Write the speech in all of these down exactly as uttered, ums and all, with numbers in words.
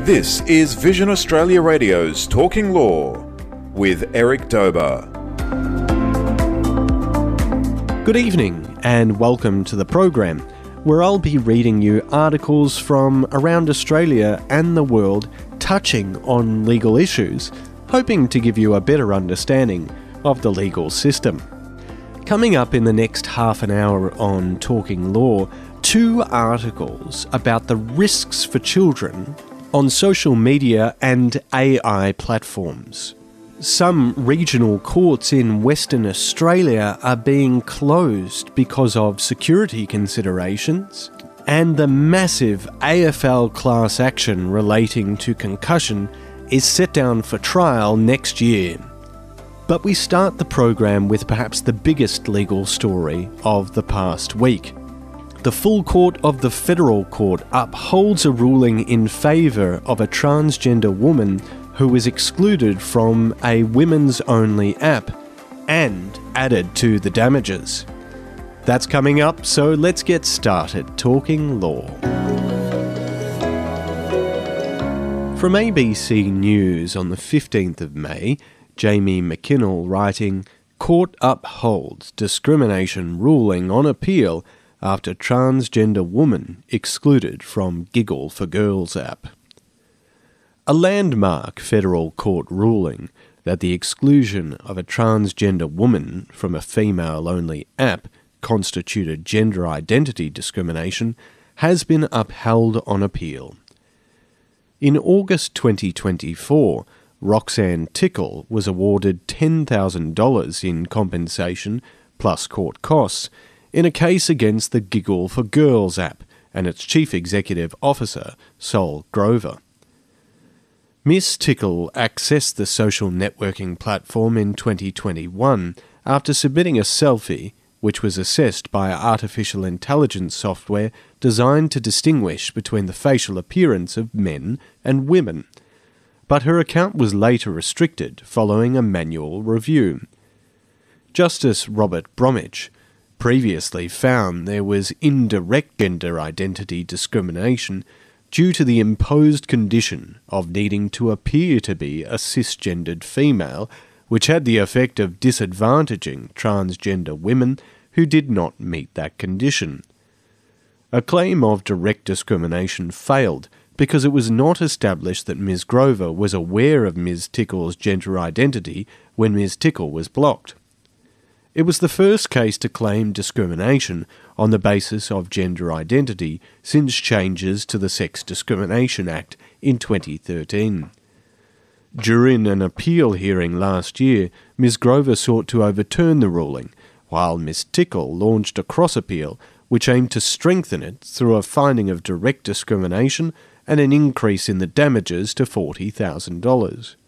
This is Vision Australia Radio's Talking Law with Eric Dober. Good evening and welcome to the program, where I'll be reading you articles from around Australia and the world touching on legal issues, hoping to give you a better understanding of the legal system. Coming up in the next half an hour on Talking Law, two articles about the risks for children on social media and A I platforms. Some regional courts in Western Australia are being closed because of security considerations, and the massive A F L class action relating to concussion is set down for trial next year. But we start the program with perhaps the biggest legal story of the past week. The full court of the Federal Court upholds a ruling in favour of a transgender woman who was excluded from a women's-only app and added to the damages. That's coming up, so let's get started talking law. From A B C News on the fifteenth of May, Jamie McKinnell writing, "Court upholds discrimination ruling on appeal after transgender woman excluded from Giggle for Girls app." A landmark federal court ruling that the exclusion of a transgender woman from a female-only app constituted gender identity discrimination has been upheld on appeal. In August twenty twenty-four, Roxanne Tickle was awarded ten thousand dollars in compensation plus court costs in a case against the Giggle for Girls app and its chief executive officer, Sol Grover. Miss Tickle accessed the social networking platform in twenty twenty-one after submitting a selfie which was assessed by artificial intelligence software designed to distinguish between the facial appearance of men and women. But her account was later restricted following a manual review. Justice Robert Bromwich previously found there was indirect gender identity discrimination due to the imposed condition of needing to appear to be a cisgendered female, which had the effect of disadvantaging transgender women who did not meet that condition. A claim of direct discrimination failed because it was not established that Miz Grover was aware of Miz Tickle's gender identity when Miz Tickle was blocked. It was the first case to claim discrimination on the basis of gender identity since changes to the Sex Discrimination Act in twenty thirteen. During an appeal hearing last year, Miz Grover sought to overturn the ruling, while Miz Tickle launched a cross-appeal which aimed to strengthen it through a finding of direct discrimination and an increase in the damages to forty thousand dollars.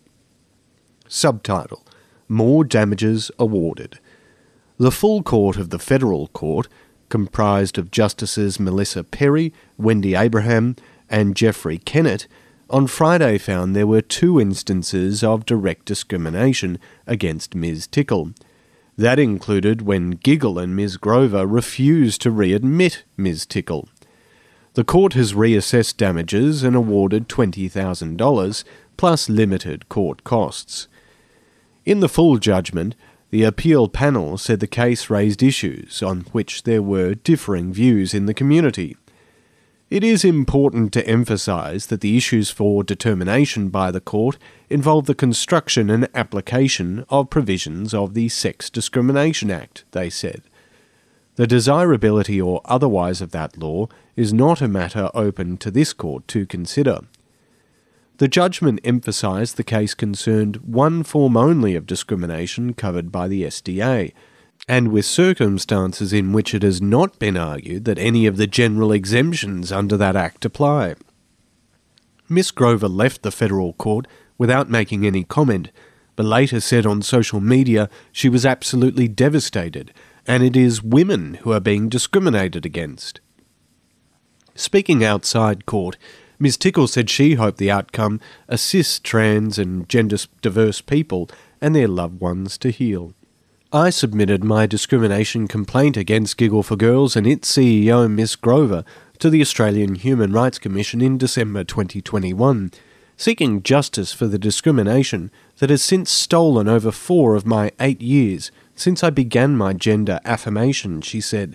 Subtitle: More damages awarded. The full court of the Federal Court, comprised of Justices Melissa Perry, Wendy Abraham and Jeffrey Kennett, on Friday found there were two instances of direct discrimination against Miz Tickle. That included when Giggle and Miz Grover refused to readmit Miz Tickle. The court has reassessed damages and awarded twenty thousand dollars plus limited court costs. In the full judgment, the appeal panel said the case raised issues on which there were differing views in the community. It is important to emphasise that the issues for determination by the court involve the construction and application of provisions of the Sex Discrimination Act, they said. The desirability or otherwise of that law is not a matter open to this court to consider. The judgment emphasised the case concerned one form only of discrimination covered by the S D A, and with circumstances in which it has not been argued that any of the general exemptions under that Act apply. Miss Grover left the federal court without making any comment, but later said on social media she was absolutely devastated, and it is women who are being discriminated against. Speaking outside court, Miz Tickle said she hoped the outcome assists trans and gender-diverse people and their loved ones to heal. I submitted my discrimination complaint against Giggle for Girls and its C E O Miss Grover to the Australian Human Rights Commission in December twenty twenty-one. seeking justice for the discrimination that has since stolen over four of my eight years since I began my gender affirmation, she said.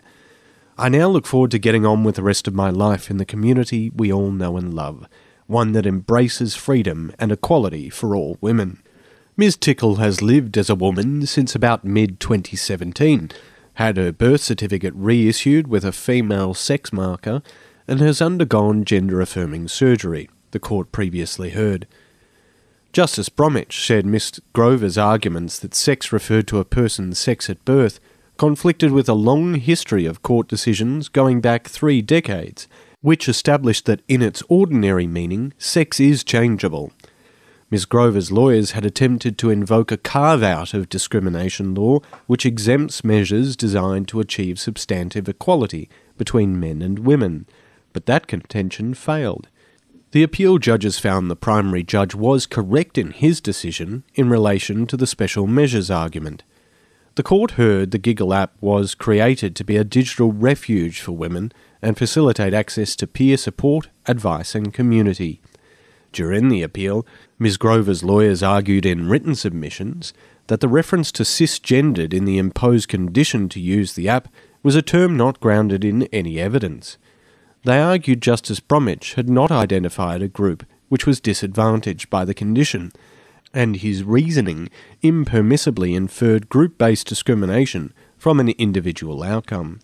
I now look forward to getting on with the rest of my life in the community we all know and love, one that embraces freedom and equality for all women. Miz Tickle has lived as a woman since about mid twenty seventeen, had her birth certificate reissued with a female sex marker, and has undergone gender-affirming surgery, the court previously heard. Justice Bromwich said Miss Grover's arguments that sex referred to a person's sex at birth conflicted with a long history of court decisions going back three decades, which established that in its ordinary meaning, sex is changeable. Miss Grover's lawyers had attempted to invoke a carve-out of discrimination law which exempts measures designed to achieve substantive equality between men and women, but that contention failed. The appeal judges found the primary judge was correct in his decision in relation to the special measures argument. The court heard the Giggle app was created to be a digital refuge for women and facilitate access to peer support, advice and community. During the appeal, Miz Grover's lawyers argued in written submissions that the reference to cisgendered in the imposed condition to use the app was a term not grounded in any evidence. They argued Justice Bromwich had not identified a group which was disadvantaged by the condition, and his reasoning impermissibly inferred group-based discrimination from an individual outcome.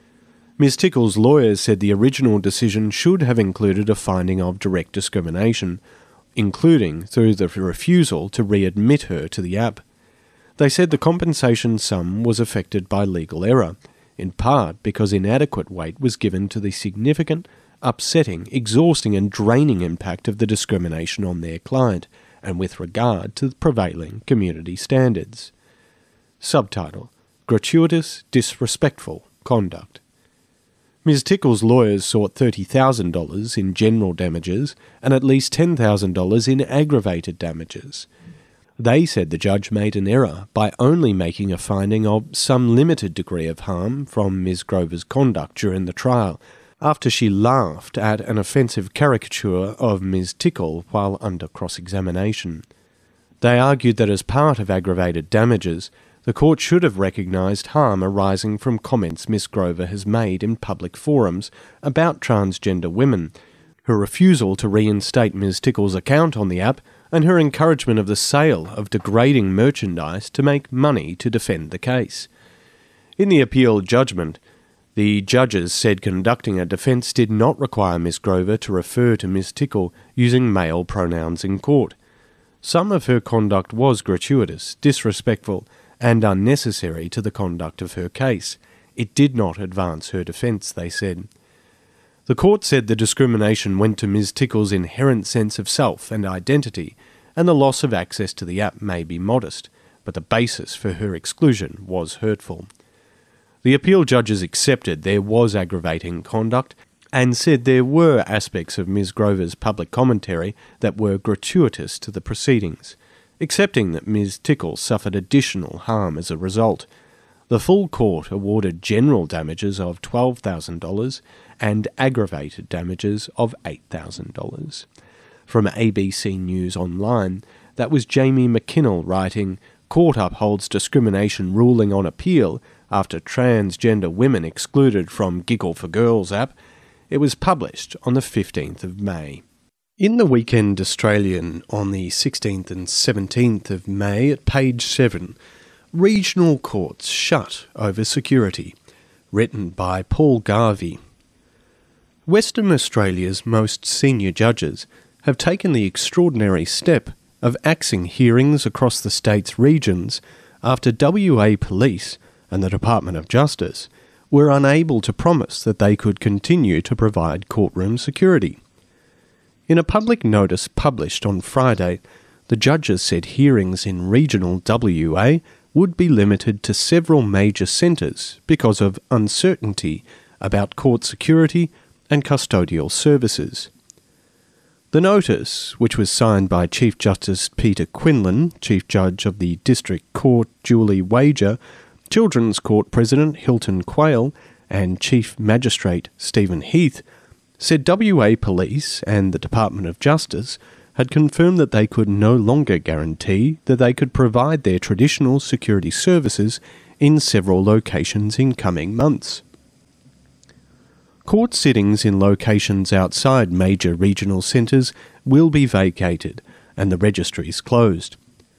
Miz Tickle's lawyers said the original decision should have included a finding of direct discrimination, including through the refusal to readmit her to the app. They said the compensation sum was affected by legal error, in part because inadequate weight was given to the significant, upsetting, exhausting and draining impact of the discrimination on their client, and with regard to the prevailing community standards. Subtitle: Gratuitous, Disrespectful Conduct. Miz Tickle's lawyers sought thirty thousand dollars in general damages and at least ten thousand dollars in aggravated damages. They said the judge made an error by only making a finding of some limited degree of harm from Miz Grover's conduct during the trial, after she laughed at an offensive caricature of Miz Tickle while under cross-examination. They argued that as part of aggravated damages, the court should have recognised harm arising from comments Miss Grover has made in public forums about transgender women, her refusal to reinstate Miz Tickle's account on the app, and her encouragement of the sale of degrading merchandise to make money to defend the case. In the appeal judgment, the judges said conducting a defence did not require Miss Grover to refer to Miss Tickle using male pronouns in court. Some of her conduct was gratuitous, disrespectful, and unnecessary to the conduct of her case. It did not advance her defence, they said. The court said the discrimination went to Miz Tickle's inherent sense of self and identity, and the loss of access to the app may be modest, but the basis for her exclusion was hurtful. The appeal judges accepted there was aggravating conduct and said there were aspects of Miz Grover's public commentary that were gratuitous to the proceedings, accepting that Miz Tickle suffered additional harm as a result. The full court awarded general damages of twelve thousand dollars and aggravated damages of eight thousand dollars. From A B C News Online, that was Jamie McKinnell writing, "Court upholds discrimination ruling on appeal after transgender women excluded from Giggle for Girls app." It was published on the fifteenth of May. In the Weekend Australian on the sixteenth and seventeenth of May at page seven, Regional Courts Shut Over Security, written by Paul Garvey. Western Australia's most senior judges have taken the extraordinary step of axing hearings across the state's regions after W A Police and the Department of Justice were unable to promise that they could continue to provide courtroom security. In a public notice published on Friday, the judges said hearings in regional W A would be limited to several major centres because of uncertainty about court security and custodial services. The notice, which was signed by Chief Justice Peter Quinlan, Chief Judge of the District Court Julie Wager, Children's Court President Hilton Quayle, and Chief Magistrate Stephen Heath, said W A Police and the Department of Justice had confirmed that they could no longer guarantee that they could provide their traditional security services in several locations in coming months. Court sittings in locations outside major regional centres will be vacated and the registries closed.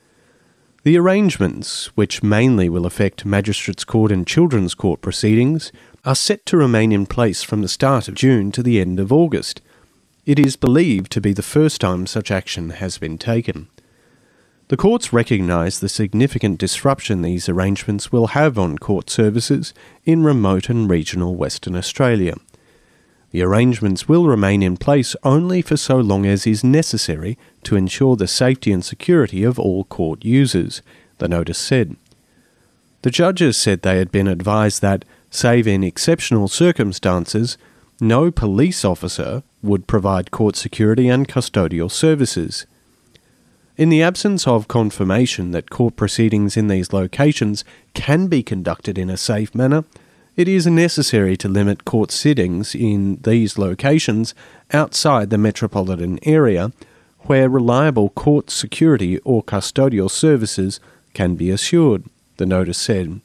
The arrangements, which mainly will affect Magistrates' Court and Children's Court proceedings, are set to remain in place from the start of June to the end of August. It is believed to be the first time such action has been taken. The courts recognise the significant disruption these arrangements will have on court services in remote and regional Western Australia. The arrangements will remain in place only for so long as is necessary to ensure the safety and security of all court users, the notice said. The judges said they had been advised that, save in exceptional circumstances, no police officer would provide court security and custodial services. In the absence of confirmation that court proceedings in these locations can be conducted in a safe manner, it is necessary to limit court sittings in these locations outside the metropolitan area where reliable court security or custodial services can be assured, the notice said.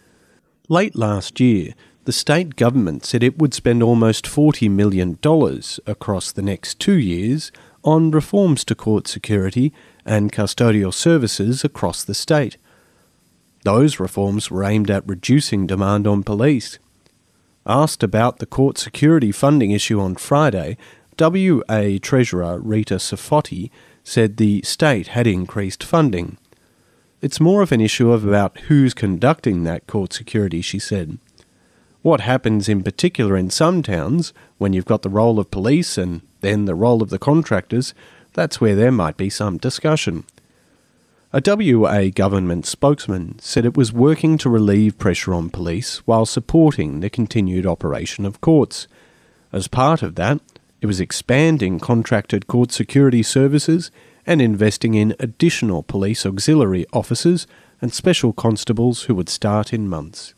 Late last year, the state government said it would spend almost forty million dollars across the next two years on reforms to court security and custodial services across the state. Those reforms were aimed at reducing demand on police. Asked about the court security funding issue on Friday, W A Treasurer Rita Safoti said the state had increased funding. It's more of an issue of about who's conducting that court security, she said. What happens in particular in some towns, when you've got the role of police and then the role of the contractors, that's where there might be some discussion. A W A government spokesman said it was working to relieve pressure on police while supporting the continued operation of courts. As part of that, it was expanding contracted court security services and investing in additional police auxiliary officers and special constables who would start in months.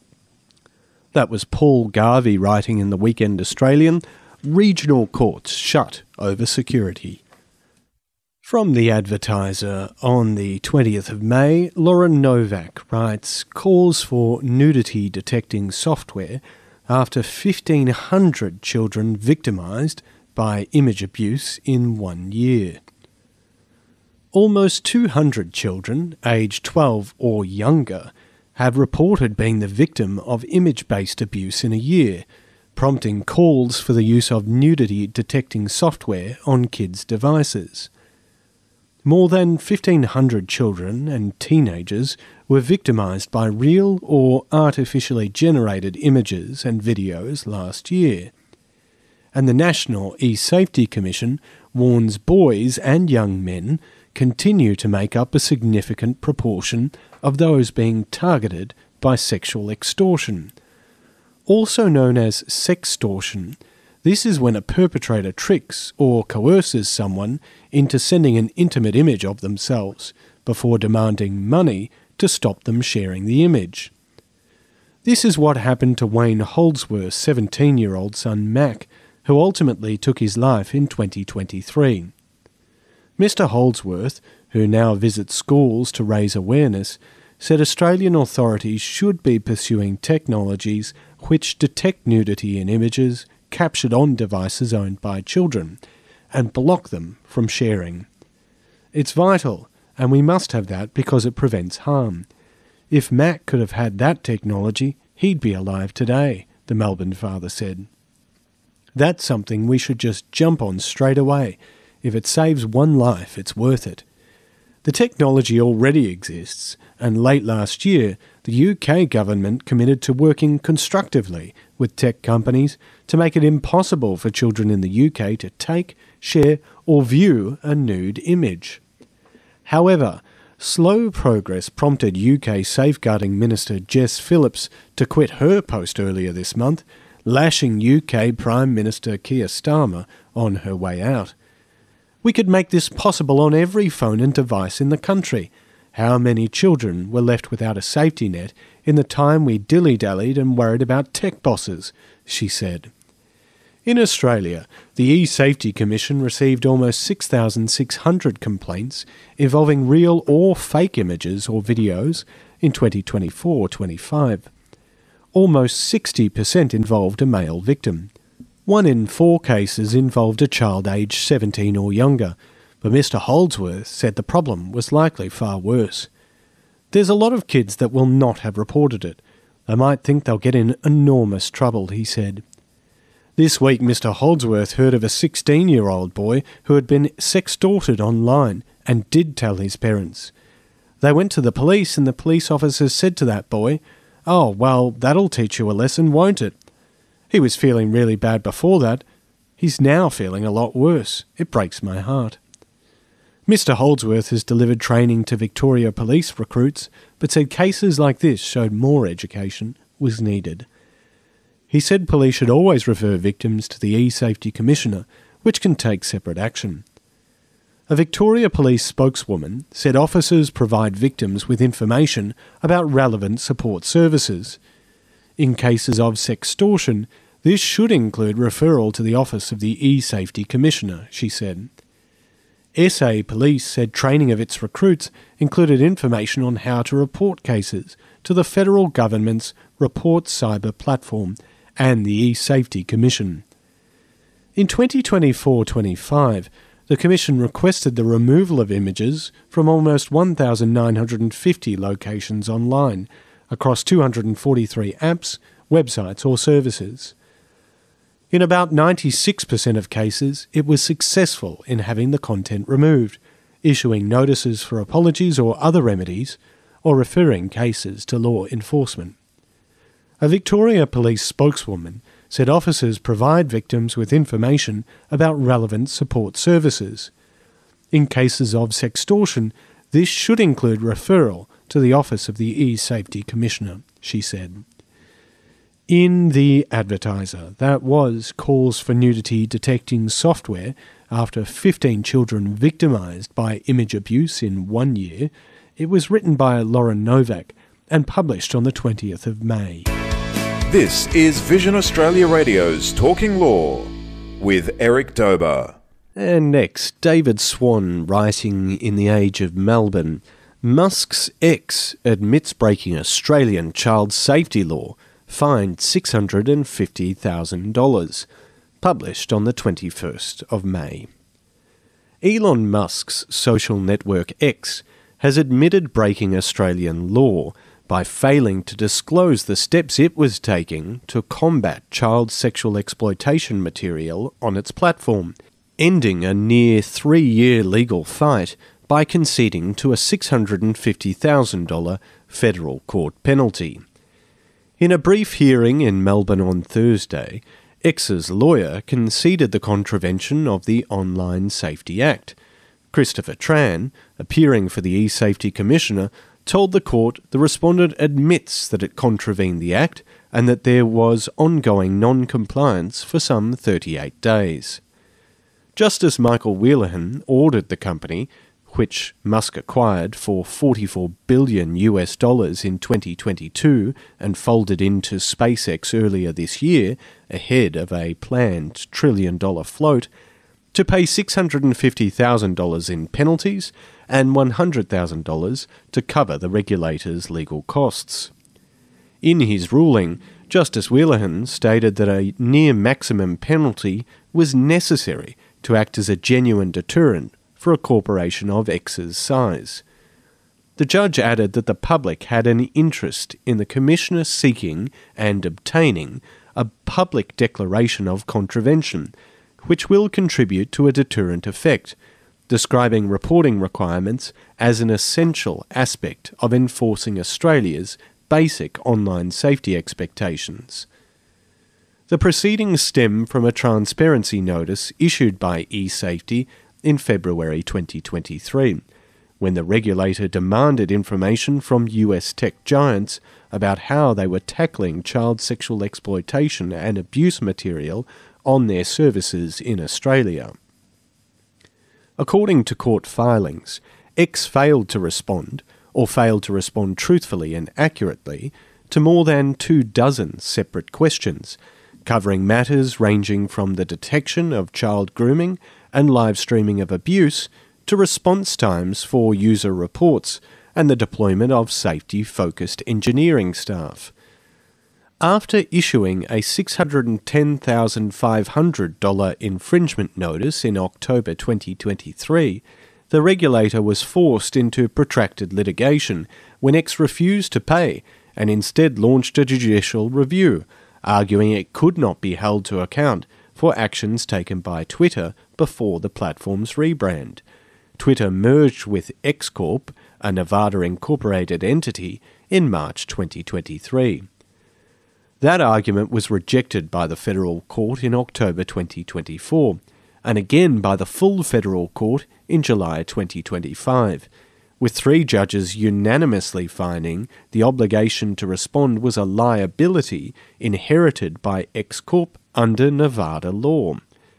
That was Paul Garvey writing in the Weekend Australian, Regional Courts Shut Over Security. From The Advertiser on the twentieth of May, Lauren Novak writes, calls for nudity detecting software after fifteen hundred children victimised by image abuse in one year. Almost two hundred children, aged twelve or younger, have reported being the victim of image-based abuse in a year, prompting calls for the use of nudity-detecting software on kids' devices. More than fifteen hundred children and teenagers were victimised by real or artificially generated images and videos last year. And the National E-Safety Commission warns boys and young men continue to make up a significant proportion of those being targeted by sexual extortion. Also known as sextortion, this is when a perpetrator tricks or coerces someone into sending an intimate image of themselves before demanding money to stop them sharing the image. This is what happened to Wayne Holdsworth's seventeen-year-old son Mac, who ultimately took his life in twenty twenty-three. Mister Holdsworth, who now visits schools to raise awareness, said Australian authorities should be pursuing technologies which detect nudity in images captured on devices owned by children and block them from sharing. It's vital, and we must have that because it prevents harm. If Mac could have had that technology, he'd be alive today, the Melbourne father said. That's something we should just jump on straight away. If it saves one life, it's worth it. The technology already exists, and late last year, the U K government committed to working constructively with tech companies to make it impossible for children in the U K to take, share, or view a nude image. However, slow progress prompted U K Safeguarding Minister Jess Phillips to quit her post earlier this month, lashing U K Prime Minister Keir Starmer on her way out. We could make this possible on every phone and device in the country. How many children were left without a safety net in the time we dilly-dallied and worried about tech bosses, she said. In Australia, the E-Safety Commission received almost six thousand six hundred complaints involving real or fake images or videos in twenty twenty-four twenty-five. Almost sixty percent involved a male victim. One in four cases involved a child aged seventeen or younger, but Mister Holdsworth said the problem was likely far worse. There's a lot of kids that will not have reported it. They might think they'll get in enormous trouble, he said. This week, Mister Holdsworth heard of a sixteen-year-old boy who had been sextorted online and did tell his parents. They went to the police and the police officers said to that boy, "Oh, well, that'll teach you a lesson, won't it?" He was feeling really bad before that. He's now feeling a lot worse. It breaks my heart. Mister Holdsworth has delivered training to Victoria police recruits, but said cases like this showed more education was needed. He said police should always refer victims to the E-Safety Commissioner, which can take separate action. A Victoria Police spokeswoman said officers provide victims with information about relevant support services. In cases of sextortion, this should include referral to the Office of the E-Safety Commissioner, she said. S A Police said training of its recruits included information on how to report cases to the federal government's Report Cyber platform and the E-Safety Commission. In twenty twenty-four twenty-five, the Commission requested the removal of images from almost one thousand nine hundred fifty locations online, across two hundred forty-three apps, websites or services. In about ninety-six percent of cases, it was successful in having the content removed, issuing notices for apologies or other remedies, or referring cases to law enforcement. A Victoria Police spokeswoman said officers provide victims with information about relevant support services. In cases of sextortion, this should include referral to the Office of the E-Safety Commissioner, she said. In The Advertiser, that was calls for nudity detecting software after fifteen children victimised by image abuse in one year. It was written by Lauren Novak and published on the twentieth of May. This is Vision Australia Radio's Talking Law with Eric Dober. And next, David Swan writing in The Age of Melbourne. Musk's ex admits breaking Australian child safety law, fined six hundred fifty thousand dollars. Published on the twenty-first of May. Elon Musk's social network X has admitted breaking Australian law by failing to disclose the steps it was taking to combat child sexual exploitation material on its platform, ending a near three-year legal fight by conceding to a six hundred fifty thousand dollars federal court penalty. In a brief hearing in Melbourne on Thursday, X's lawyer conceded the contravention of the Online Safety Act. Christopher Tran, appearing for the E-Safety Commissioner, told the court the respondent admits that it contravened the Act and that there was ongoing non-compliance for some thirty-eight days. Justice Michael Wheelahan ordered the company, which Musk acquired for forty-four billion US dollars in twenty twenty-two and folded into SpaceX earlier this year, ahead of a planned trillion-dollar float, to pay six hundred fifty thousand dollars in penalties and one hundred thousand dollars to cover the regulator's legal costs. In his ruling, Justice Wheelahan stated that a near-maximum penalty was necessary to act as a genuine deterrent for a corporation of X's size. The judge added that the public had an interest in the Commissioner seeking and obtaining a public declaration of contravention, which will contribute to a deterrent effect, describing reporting requirements as an essential aspect of enforcing Australia's basic online safety expectations. The proceedings stem from a transparency notice issued by eSafety in February twenty twenty-three, when the regulator demanded information from U S tech giants about how they were tackling child sexual exploitation and abuse material on their services in Australia. According to court filings, X failed to respond, or failed to respond truthfully and accurately, to more than two dozen separate questions, covering matters ranging from the detection of child grooming and live streaming of abuse to response times for user reports and the deployment of safety-focused engineering staff. After issuing a six hundred ten thousand five hundred dollars infringement notice in October twenty twenty-three, the regulator was forced into protracted litigation when X refused to pay and instead launched a judicial review, arguing it could not be held to account for actions taken by Twitter before the platform's rebrand. Twitter merged with X Corp, a Nevada-incorporated entity, in March twenty twenty-three. That argument was rejected by the federal court in October twenty twenty-four, and again by the full federal court in July twenty twenty-five, with three judges unanimously finding the obligation to respond was a liability inherited by X Corp under Nevada law.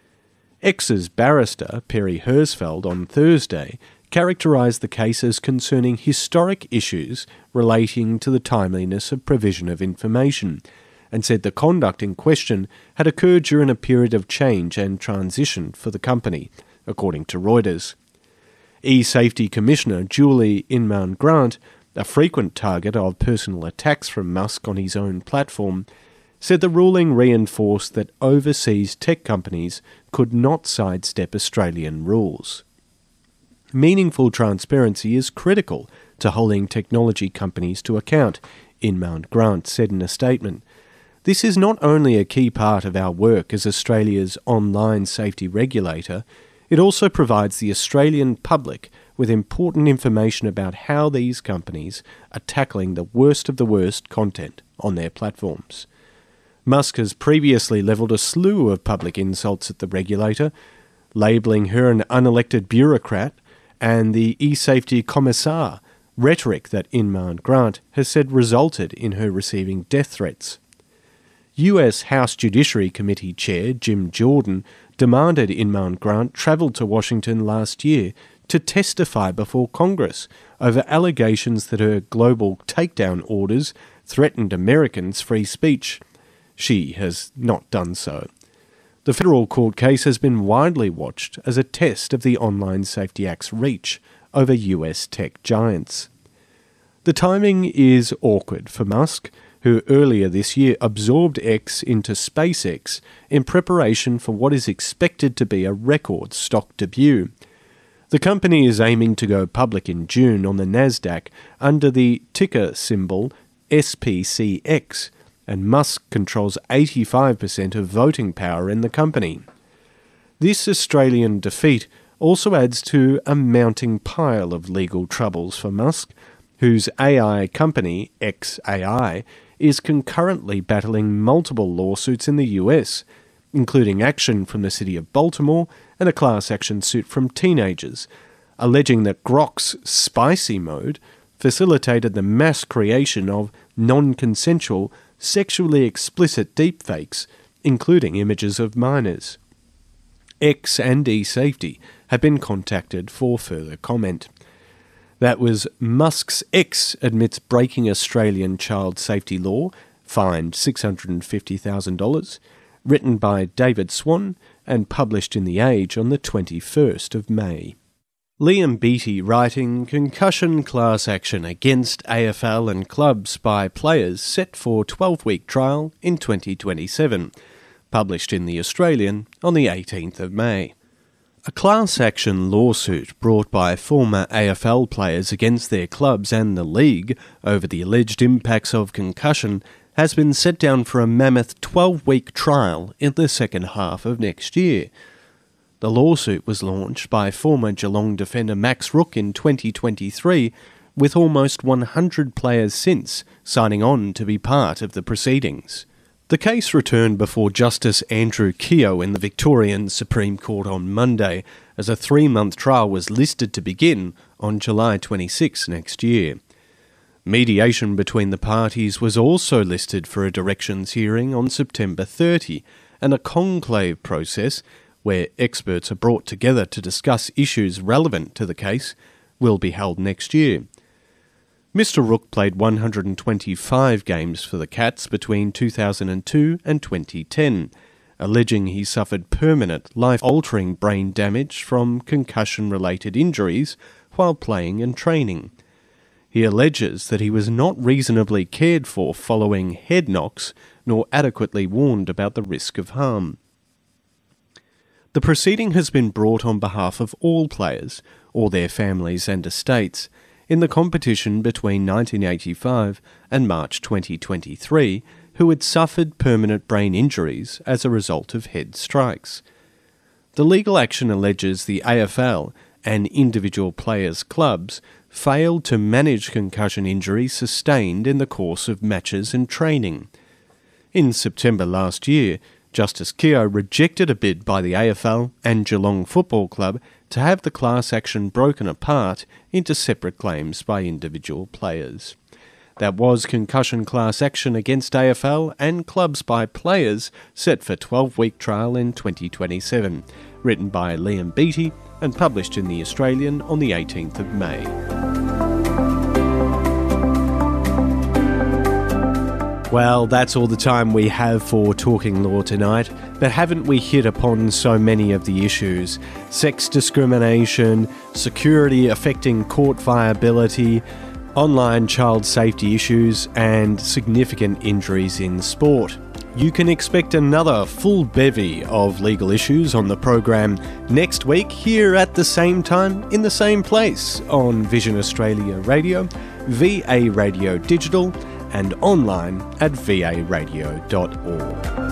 X's barrister, Perry Hersfeld, on Thursday characterised the case as concerning historic issues relating to the timeliness of provision of information, and said the conduct in question had occurred during a period of change and transition for the company, according to Reuters. E-Safety Commissioner Julie Inman-Grant, a frequent target of personal attacks from Musk on his own platform, said the ruling reinforced that overseas tech companies could not sidestep Australian rules. Meaningful transparency is critical to holding technology companies to account, Inman-Grant said in a statement. This is not only a key part of our work as Australia's online safety regulator, it also provides the Australian public with important information about how these companies are tackling the worst of the worst content on their platforms. Musk has previously levelled a slew of public insults at the regulator, labelling her an unelected bureaucrat and the e-safety commissar, rhetoric that Inman-Grant has said resulted in her receiving death threats. U S House Judiciary Committee Chair Jim Jordan demanded Inman-Grant travel to Washington last year to testify before Congress over allegations that her global takedown orders threatened Americans' free speech. She has not done so. The federal court case has been widely watched as a test of the Online Safety Act's reach over U S tech giants. The timing is awkward for Musk, who earlier this year absorbed X into SpaceX in preparation for what is expected to be a record stock debut. The company is aiming to go public in June on the NASDAQ under the ticker symbol S P C X, and Musk controls eighty-five percent of voting power in the company. This Australian defeat also adds to a mounting pile of legal troubles for Musk, whose A I company, X A I, is concurrently battling multiple lawsuits in the U S, including action from the city of Baltimore and a class action suit from teenagers, alleging that Grok's spicy mode facilitated the mass creation of non-consensual, sexually explicit deepfakes, including images of minors. X and E-Safety have been contacted for further comment. That was Musk's X admits breaking Australian child safety law, fined six hundred fifty thousand dollars, written by David Swan and published in The Age on the twenty-first of May. Liam Beattie writing concussion class action against A F L and clubs by players set for twelve-week trial in twenty twenty-seven, published in The Australian on the eighteenth of May. A class action lawsuit brought by former A F L players against their clubs and the league over the alleged impacts of concussion has been set down for a mammoth twelve-week trial in the second half of next year. The lawsuit was launched by former Geelong defender Max Rook in twenty twenty-three, with almost one hundred players since signing on to be part of the proceedings. The case returned before Justice Andrew Keogh in the Victorian Supreme Court on Monday, as a three-month trial was listed to begin on July twenty-sixth next year. Mediation between the parties was also listed for a directions hearing on September thirtieth, and a conclave process, where experts are brought together to discuss issues relevant to the case, will be held next year. Mister Rook played one hundred twenty-five games for the Cats between two thousand two and twenty ten, alleging he suffered permanent, life-altering brain damage from concussion-related injuries while playing and training. He alleges that he was not reasonably cared for following head knocks, nor adequately warned about the risk of harm. The proceeding has been brought on behalf of all players, or their families and estates, in the competition between nineteen eighty-five and March twenty twenty-three, who had suffered permanent brain injuries as a result of head strikes. The legal action alleges the A F L and individual players' clubs failed to manage concussion injuries sustained in the course of matches and training. In September last year, Justice Keogh rejected a bid by the A F L and Geelong Football Club to have the class action broken apart into separate claims by individual players. That was concussion class action against A F L and clubs by players, set for twelve-week trial in twenty twenty-seven, written by Liam Beattie and published in The Australian on the eighteenth of May. Well, that's all the time we have for Talking Law tonight, but haven't we hit upon so many of the issues? Sex discrimination, security affecting court viability, online child safety issues, and significant injuries in sport. You can expect another full bevy of legal issues on the program next week, here at the same time, in the same place, on Vision Australia Radio, V A Radio Digital, and online at v a radio dot org.